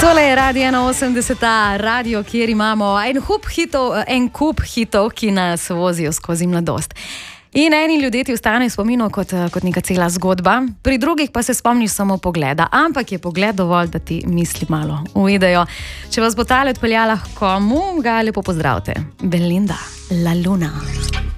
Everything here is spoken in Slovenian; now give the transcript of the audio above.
Tole je Radio 81, radio, kjer imamo en kup hitov, ki nas vozijo skozi mladost. In eni ljudje ti ostanejo v spominu kot neka cela zgodba, pri drugih pa se spomniš samo pogleda. Ampak je pogled dovolj, da ti misli malo uidejo. Če vas bo tale odpeljala h komu, ga lepo pozdravite. Belinda, La Luna.